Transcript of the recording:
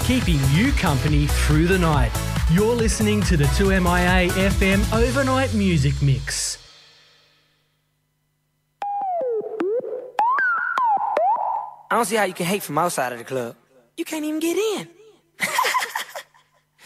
keeping you company through the night. You're listening to the 2MIA FM Overnight Music Mix. I don't see how you can hate from outside of the club. You can't even get in.